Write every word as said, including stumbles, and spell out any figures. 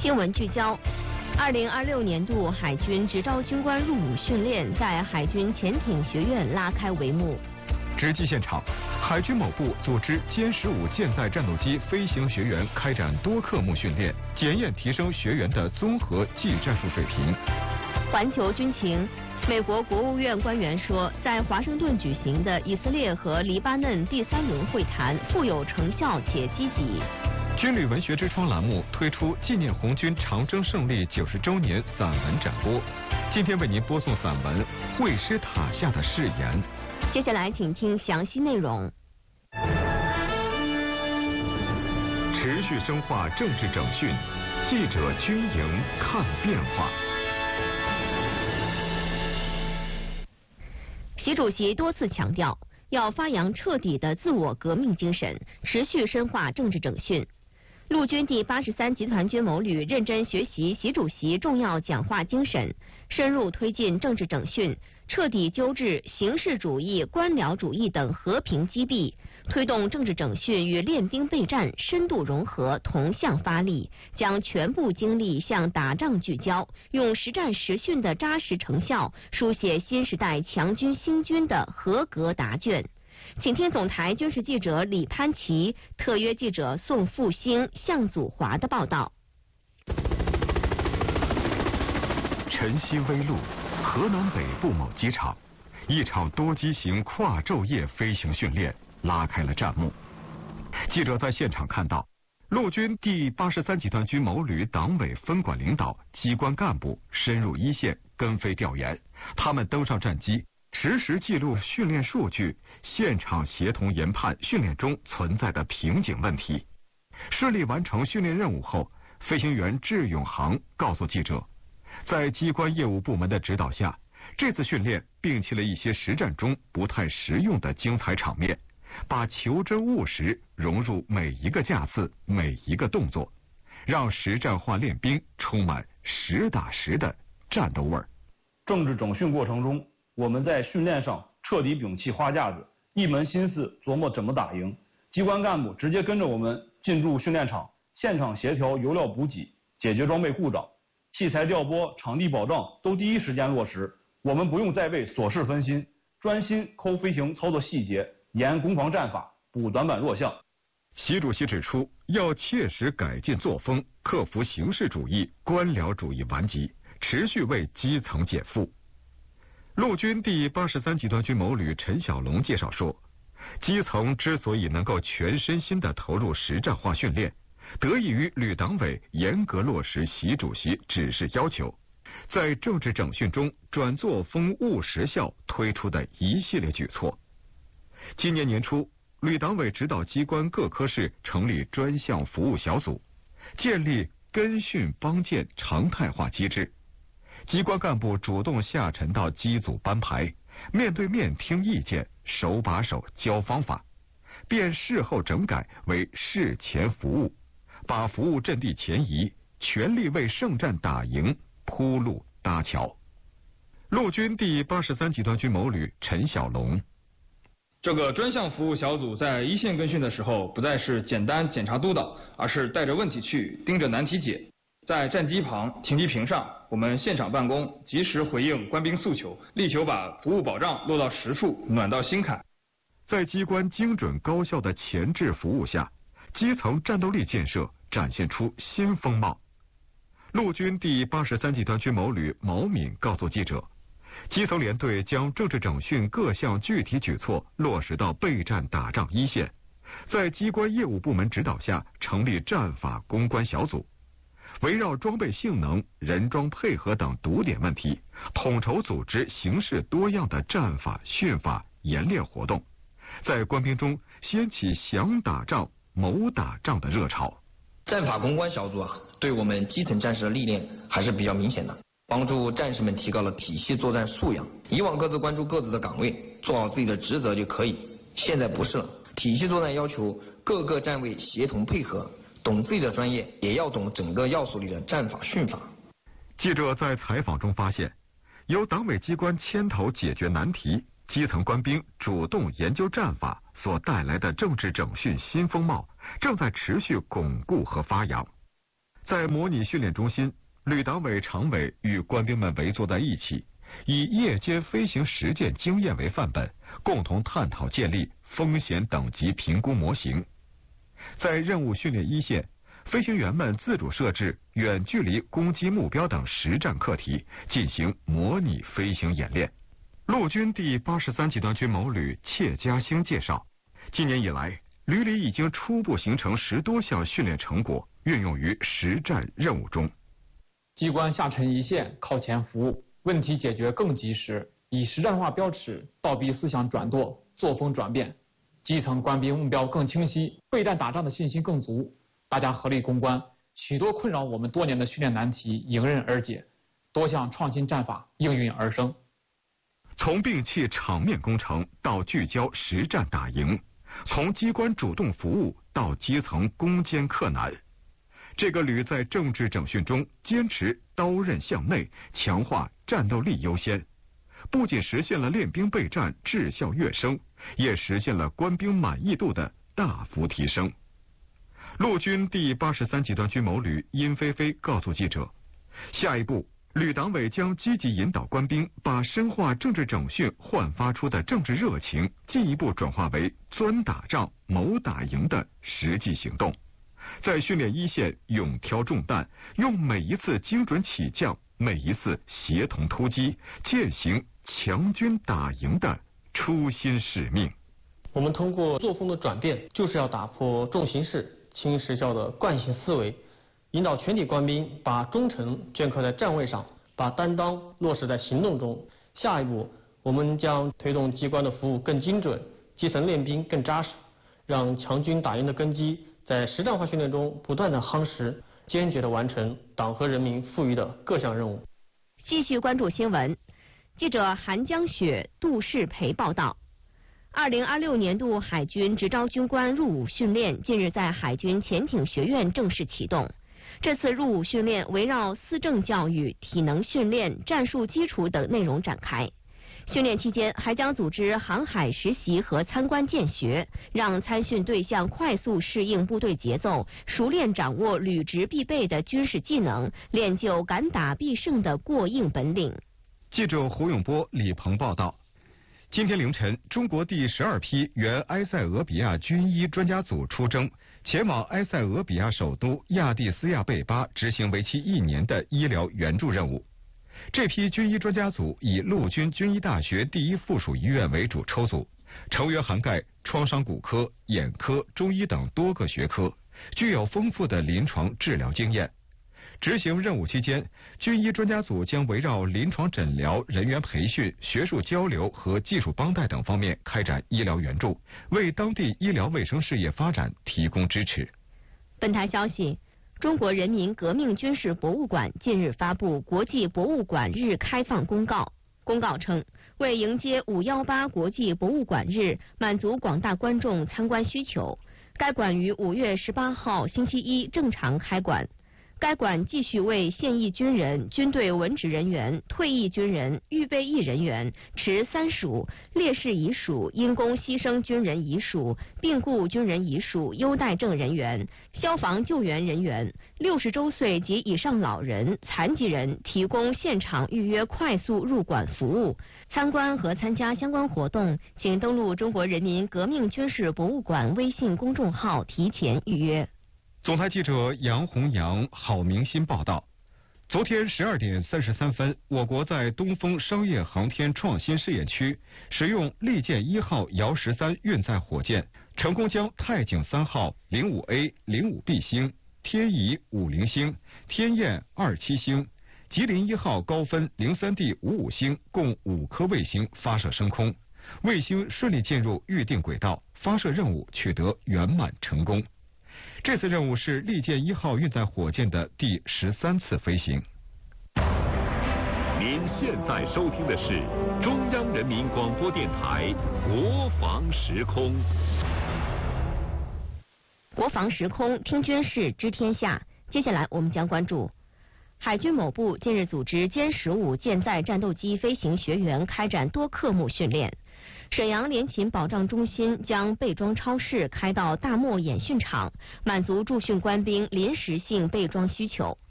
新闻聚焦：二零二六年度海军执招军官入伍训练在海军潜艇学院拉开帷幕。 直击现场，海军某部组织歼十五舰载战斗机飞行学员开展多科目训练，检验提升学员的综合技战术水平。 环球军情。美国国务院官员说，在华盛顿举行的以色列和黎巴嫩第三轮会谈富有成效且积极。 军旅文学之窗栏目推出纪念红军长征胜利九十周年散文展播，今天为您播送散文《会师塔下的誓言》。 接下来请听详细内容。 持续深化政治整训，记者军营看变化。 习主席多次强调，要发扬彻底的自我革命精神，持续深化政治整训。陆军第八十三集团军某旅认真学习习主席重要讲话精神，深入推进政治整训，彻底纠治形式主义、官僚主义等和平积弊，推动政治整训与练兵备战深度融合、同向发力，将全部精力向打仗聚焦，用实战实训的扎实成效，书写新时代强军兴军的合格答卷。请听总台军事记者李潘琪、特约记者宋复兴、向祖华的报道。 晨曦微露，河南北部某机场，一场多机型跨昼夜飞行训练拉开了战幕。记者在现场看到，陆军第八十三集团军某旅党委分管领导、机关干部深入一线跟飞调研，他们登上战机，实时记录训练数据，现场协同研判训练中存在的瓶颈问题。顺利完成训练任务后，飞行员智永航告诉记者，在机关业务部门的指导下，这次训练摒弃了一些实战中不太实用的精彩场面，把求真务实融入每一个架次、每一个动作，让实战化练兵充满实打实的战斗味儿。 政治整训过程中，我们在训练上彻底摒弃花架子，一门心思琢磨怎么打赢。机关干部直接跟着我们进入训练场，现场协调油料补给，解决装备故障，器材调拨、场地保障都第一时间落实。我们不用再为琐事分心，专心抠飞行操作细节，研攻防战法，补短板弱项。 习主席指出，要切实改进作风，克服形式主义、官僚主义顽疾，持续为基层减负。陆军第八十三集团军某旅陈小龙介绍说，基层之所以能够全身心地投入实战化训练，得益于旅党委严格落实习主席指示要求，在政治整训中转作风务实效推出的一系列举措。今年年初，旅党委指导机关各科室成立专项服务小组，建立跟训帮建常态化机制。机关干部主动下沉到机组班排，面对面听意见，手把手教方法，变事后整改为事前服务，把服务阵地前移，全力为圣战打赢铺路搭桥。陆军第八十三集团军某旅陈小龙， 这个专项服务小组在一线跟训的时候，不再是简单检查督导，而是带着问题去，盯着难题解。在战机旁、停机坪上，我们现场办公，及时回应官兵诉求，力求把服务保障落到实处，暖到心坎。 在机关精准高效的前置服务下，基层战斗力建设展现出新风貌。陆军第八十三集团军某旅毛敏告诉记者，基层连队将政治整训各项具体举措落实到备战打仗一线，在机关业务部门指导下成立战法攻关小组，围绕装备性能、人装配合等堵点问题，统筹组织形式多样的战法、训法、演练活动，在官兵中掀起想打仗、谋打仗的热潮。 战法攻关小组啊，对我们基层战士的历练还是比较明显的，帮助战士们提高了体系作战素养。以往各自关注各自的岗位，做好自己的职责就可以，现在不是了。体系作战要求各个站位协同配合，懂自己的专业，也要懂整个要素里的战法训法。 记者在采访中发现，由党委机关牵头解决难题，基层官兵主动研究战法所带来的政治整训新风貌，正在持续巩固和发扬。 在模拟训练中心，旅党委常委与官兵们围坐在一起，以夜间飞行实践经验为范本，共同探讨建立风险等级评估模型。在任务训练一线，飞行员们自主设置远距离攻击目标等实战课题，进行模拟飞行演练。陆军第八十三集团军某旅切家兴介绍，今年以来，旅里已经初步形成十多项训练成果，运用于实战任务中。 机关下沉一线，靠前服务，问题解决更及时，以实战化标尺倒逼思想转舵，作风转变，基层官兵目标更清晰，备战打仗的信心更足。大家合力攻关，许多困扰我们多年的训练难题迎刃而解，多项创新战法应运而生。 从摒弃场面工程到聚焦实战打赢，从机关主动服务到基层攻坚克难，这个旅在政治整训中坚持刀刃向内，强化战斗力优先，不仅实现了练兵备战质效跃升，也实现了官兵满意度的大幅提升。陆军第八十三集团军某旅殷菲菲告诉记者，下一步旅党委将积极引导官兵把深化政治整训焕发出的政治热情进一步转化为钻打仗、谋打赢的实际行动，在训练一线勇挑重担，用每一次精准起降、每一次协同突击，践行强军打赢的初心使命。 我们通过作风的转变，就是要打破重形式轻实效的惯性思维，引导全体官兵把忠诚镌刻在站位上，把担当落实在行动中。下一步，我们将推动机关的服务更精准，基层练兵更扎实，让强军打赢的根基在实战化训练中不断的夯实，坚决的完成党和人民赋予的各项任务。 继续关注新闻，记者韩江雪、杜世培报道。二零二六年度海军执招军官入伍训练近日在海军潜艇学院正式启动。这次入伍训练围绕思政教育、体能训练、战术基础等内容展开。训练期间还将组织航海实习和参观见学，让参训对象快速适应部队节奏，熟练掌握履职必备的军事技能，练就敢打必胜的过硬本领。 记者胡永波、李鹏报道。今天凌晨，中国第十二批原埃塞俄比亚军医专家组出征，前往埃塞俄比亚首都亚的斯亚贝巴执行为期一年的医疗援助任务。这批军医专家组以陆军军医大学第一附属医院为主抽组，成员涵盖创伤骨科、眼科、中医等多个学科，具有丰富的临床治疗经验。执行任务期间，军医专家组将围绕临床诊疗、人员培训、学术交流和技术帮带等方面开展医疗援助，为当地医疗卫生事业发展提供支持。 本台消息，中国人民革命军事博物馆近日发布国际博物馆日开放公告。公告称，为迎接五一八国际博物馆日，满足广大观众参观需求，该馆于五月十八号星期一正常开馆。该馆继续为现役军人、军队文职人员、退役军人、预备役人员、持三属、烈士遗属、因公牺牲军人遗属、病故军人遗属优待证人员、消防救援人员、六十周岁及以上老人、残疾人提供现场预约快速入馆服务。参观和参加相关活动，请登录中国人民革命军事博物馆微信公众号提前预约。 总台记者杨红阳、郝明新报道。昨天十二点三十三分，我国在东风商业航天创新试验区使用利剑一号遥十三运载火箭，成功将太井三号零五 A、零五 B 星、天乙五零星、天雁二七星、吉林一号高分零三 D 五五星共五颗卫星发射升空，卫星顺利进入预定轨道，发射任务取得圆满成功。这次任务是利剑一号运载火箭的第十三次飞行。 您现在收听的是中央人民广播电台国防时空。 国防时空，听军事知天下。接下来我们将关注海军某部近日组织歼十五舰载战斗机飞行学员开展多科目训练。沈阳联勤保障中心将备装超市开到大漠演训场，满足驻训官兵临时性备装需求。